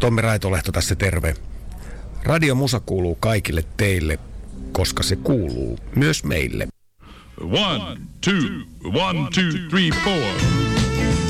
Tommi Raitolehto tässä terve. Radio Musa kuuluu kaikille teille, koska se kuuluu myös meille. 1, 2, 1, 2, 3, 4.